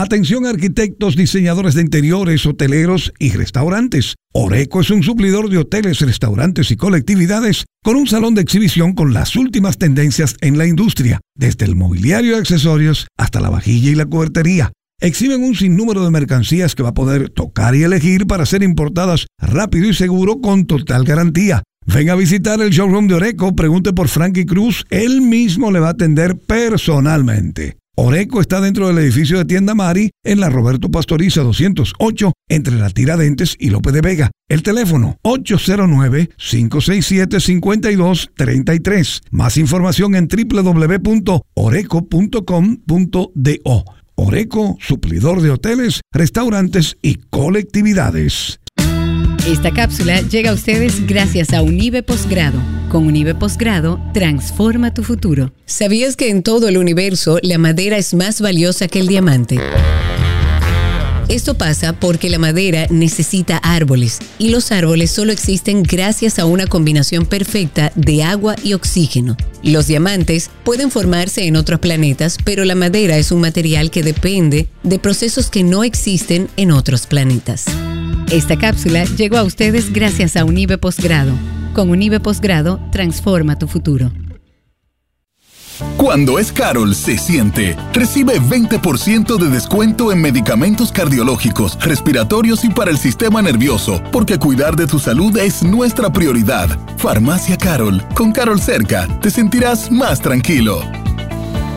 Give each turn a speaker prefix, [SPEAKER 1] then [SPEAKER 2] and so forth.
[SPEAKER 1] Atención arquitectos, diseñadores de interiores, hoteleros y restaurantes. Oreco es un suplidor de hoteles, restaurantes y colectividades con un salón de exhibición con las últimas tendencias en la industria, desde el mobiliario y accesorios hasta la vajilla y la cubertería. Exhiben un sinnúmero de mercancías que va a poder tocar y elegir para ser importadas rápido y seguro con total garantía. Venga a visitar el showroom de Oreco, pregunte por Frankie Cruz, él mismo le va a atender personalmente. Oreco está dentro del edificio de Tienda Mari, en la Roberto Pastoriza 208, entre la Tiradentes y López de Vega. El teléfono 809-567-5233. Más información en www.oreco.com.do. Oreco, suplidor de hoteles, restaurantes y colectividades.
[SPEAKER 2] Esta cápsula llega a ustedes gracias a Unive Posgrado. Con Unive Posgrado, transforma tu futuro. ¿Sabías que en todo el universo la madera es más valiosa que el diamante? Esto pasa porque la madera necesita árboles y los árboles solo existen gracias a una combinación perfecta de agua y oxígeno. Los diamantes pueden formarse en otros planetas, pero la madera es un material que depende de procesos que no existen en otros planetas. Esta cápsula llegó a ustedes gracias a Unive Posgrado. Con Unive Posgrado, transforma tu futuro.
[SPEAKER 3] Cuando es Carol, se siente. Recibe 20% de descuento en medicamentos cardiológicos, respiratorios y para el sistema nervioso, porque cuidar de tu salud es nuestra prioridad. Farmacia Carol. Con Carol cerca, te sentirás más tranquilo.